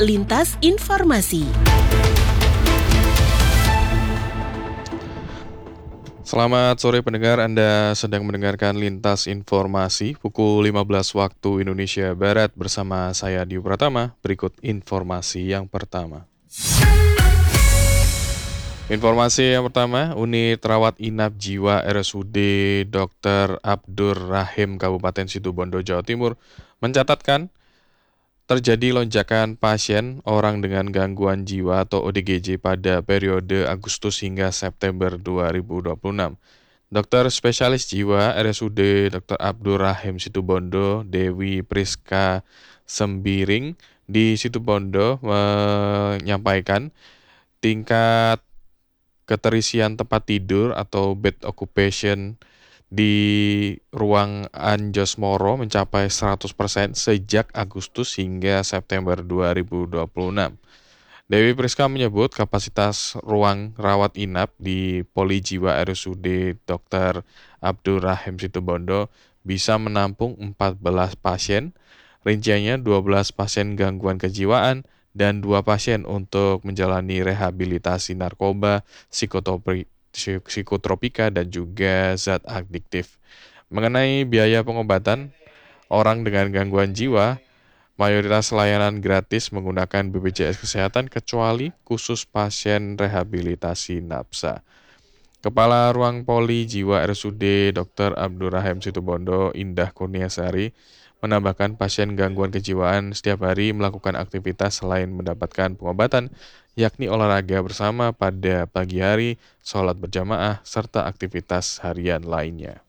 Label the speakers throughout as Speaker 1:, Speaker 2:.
Speaker 1: Lintas Informasi.
Speaker 2: Selamat sore pendengar, Anda sedang mendengarkan Lintas Informasi pukul 15 waktu Indonesia Barat bersama saya Dio Pratama. Berikut informasi yang pertama. Informasi yang pertama, unit rawat inap jiwa RSUD Dr. Abdur Rahim Kabupaten Situbondo, Jawa Timur mencatatkan terjadi lonjakan pasien orang dengan gangguan jiwa atau ODGJ pada periode Agustus hingga September 2026. Dokter spesialis jiwa RSUD Dr. Abdur Rahim Situbondo, Dewi Priska Sembiring di Situbondo menyampaikan tingkat keterisian tempat tidur atau bed occupation di ruang Anjos Moro mencapai 100% sejak Agustus hingga September 2026. Dewi Priska menyebut kapasitas ruang rawat inap di Poli Jiwa RSUD Dr. Abdur Rahim Situbondo bisa menampung 14 pasien, rinciannya 12 pasien gangguan kejiwaan dan 2 pasien untuk menjalani rehabilitasi narkoba, psikotropika, dan juga zat adiktif. Mengenai biaya pengobatan orang dengan gangguan jiwa, mayoritas layanan gratis menggunakan BPJS Kesehatan kecuali khusus pasien rehabilitasi nafsa. Kepala Ruang Poli Jiwa RSUD Dr. Abdur Rahim Situbondo, Indah Kurniasari, menambahkan pasien gangguan kejiwaan setiap hari melakukan aktivitas selain mendapatkan pengobatan, yakni olahraga bersama pada pagi hari, sholat berjamaah, serta aktivitas harian lainnya.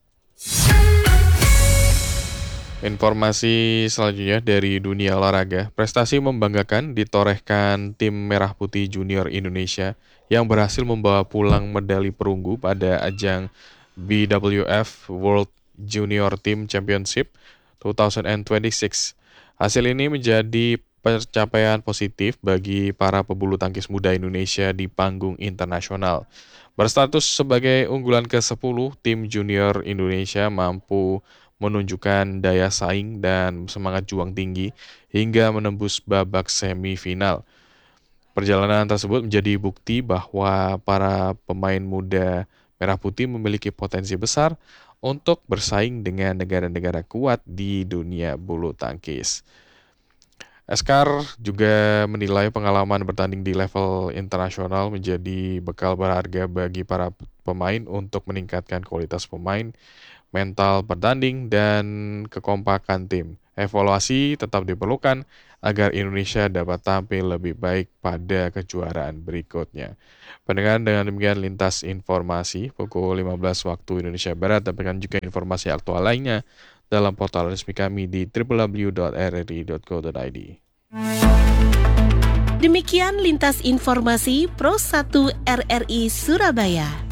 Speaker 2: Informasi selanjutnya dari dunia olahraga, prestasi membanggakan ditorehkan tim Merah Putih Junior Indonesia yang berhasil membawa pulang medali perunggu pada ajang BWF World Junior Team Championship 2026. Hasil ini menjadi pencapaian positif bagi para pebulu tangkis muda Indonesia di panggung internasional. Berstatus sebagai unggulan ke-10, tim junior Indonesia mampu menunjukkan daya saing dan semangat juang tinggi hingga menembus babak semifinal. Perjalanan tersebut menjadi bukti bahwa para pemain muda Merah Putih memiliki potensi besar untuk bersaing dengan negara-negara kuat di dunia bulu tangkis. Eskar juga menilai pengalaman bertanding di level internasional menjadi bekal berharga bagi para pemain untuk meningkatkan kualitas pemain, mental bertanding, dan kekompakan tim. Evaluasi tetap diperlukan agar Indonesia dapat tampil lebih baik pada kejuaraan berikutnya. Pendengar, dengan demikian Lintas Informasi pukul 15 waktu Indonesia Barat. Dapatkan juga informasi aktual lainnya dalam portal resmi kami di www.rri.co.id.
Speaker 1: Demikian Lintas Informasi Pro 1 RRI Surabaya.